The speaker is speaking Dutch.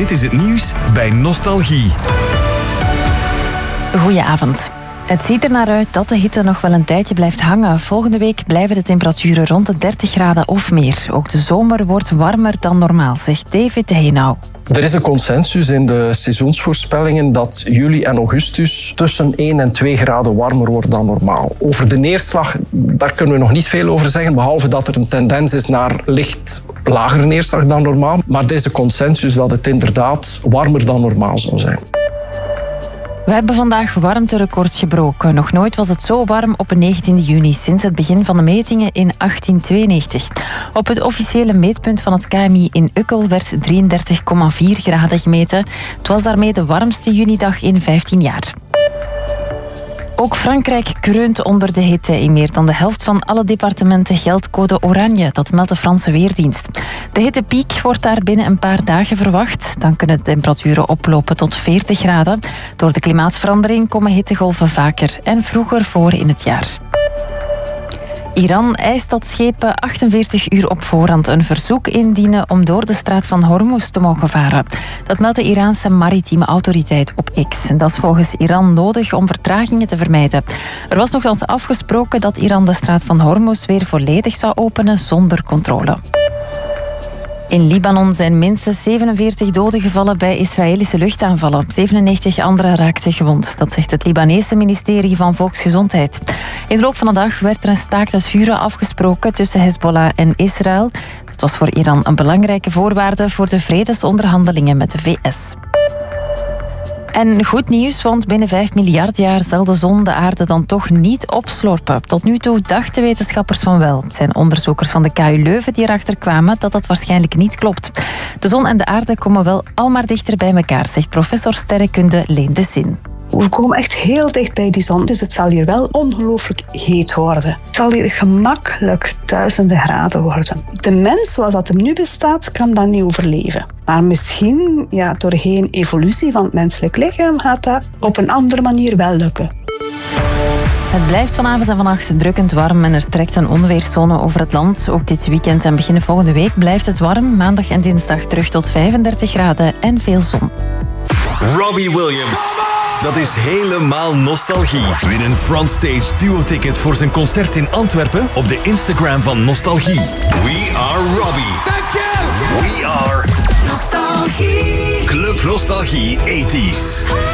Dit is het nieuws bij Nostalgie. Goedenavond. Het ziet er naar uit dat de hitte nog wel een tijdje blijft hangen. Volgende week blijven de temperaturen rond de 30 graden of meer. Ook de zomer wordt warmer dan normaal, zegt David de Heenau. Er is een consensus in de seizoensvoorspellingen dat juli en augustus tussen 1 en 2 graden warmer wordt dan normaal. Over de neerslag, daar kunnen we nog niet veel over zeggen, behalve dat er een tendens is naar licht lagere neerslag dan normaal. Maar er is een consensus dat het inderdaad warmer dan normaal zou zijn. We hebben vandaag warmterecords gebroken. Nog nooit was het zo warm op 19 juni sinds het begin van de metingen in 1892. Op het officiële meetpunt van het KMI in Ukkel werd 33,4 graden gemeten. Het was daarmee de warmste junidag in 15 jaar. Ook Frankrijk kreunt onder de hitte. In meer dan de helft van alle departementen geldt code oranje. Dat meldt de Franse Weerdienst. De hittepiek wordt daar binnen een paar dagen verwacht. Dan kunnen de temperaturen oplopen tot 40 graden. Door de klimaatverandering komen hittegolven vaker en vroeger voor in het jaar. Iran eist dat schepen 48 uur op voorhand een verzoek indienen om door de straat van Hormuz te mogen varen. Dat meldt de Iraanse maritieme autoriteit op X. En dat is volgens Iran nodig om vertragingen te vermijden. Er was nogthans afgesproken dat Iran de straat van Hormuz weer volledig zou openen zonder controle. In Libanon zijn minstens 47 doden gevallen bij Israëlische luchtaanvallen. 97 anderen raakten gewond. Dat zegt het Libanese ministerie van Volksgezondheid. In de loop van de dag werd er een staakt het vuren afgesproken tussen Hezbollah en Israël. Dat was voor Iran een belangrijke voorwaarde voor de vredesonderhandelingen met de VS. En goed nieuws, want binnen 5 miljard jaar zal de zon de aarde dan toch niet opslorpen. Tot nu toe dachten wetenschappers van wel. Het zijn onderzoekers van de KU Leuven die erachter kwamen dat dat waarschijnlijk niet klopt. De zon en de aarde komen wel al maar dichter bij elkaar, zegt professor sterrenkunde Leen de Sin. We komen echt heel dicht bij die zon, dus het zal hier wel ongelooflijk heet worden. Het zal hier gemakkelijk duizenden graden worden. De mens zoals dat er nu bestaat, kan dat niet overleven. Maar misschien, doorheen evolutie van het menselijk lichaam, gaat dat op een andere manier wel lukken. Het blijft vanavond en vannacht drukkend warm en er trekt een onweerszone over het land. Ook dit weekend en begin volgende week blijft het warm. Maandag en dinsdag terug tot 35 graden en veel zon. Robbie Williams. Dat is helemaal nostalgie. Win een Frontstage duo-ticket voor zijn concert in Antwerpen op de Instagram van Nostalgie. We are Robbie. Thank you. We are Nostalgie. Club Nostalgie 80s.